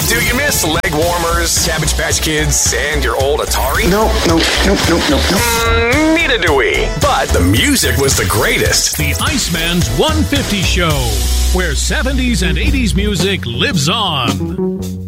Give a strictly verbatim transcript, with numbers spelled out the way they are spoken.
Do you miss leg warmers, Cabbage Patch Kids, and your old Atari? No, no, no, no, no, no. Mm, neither do we. But the music was the greatest. The Iceman's one fifty Show, where seventies and eighties music lives on.